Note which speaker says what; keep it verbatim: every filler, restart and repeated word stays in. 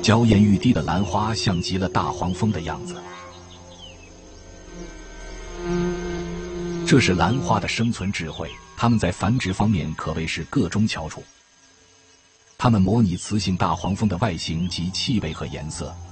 Speaker 1: 娇艳欲滴的兰花像极了大黄蜂的样子。这是兰花的生存智慧，它们在繁殖方面可谓是各中翘楚。它们模拟雌性大黄蜂的外形及气味和颜色，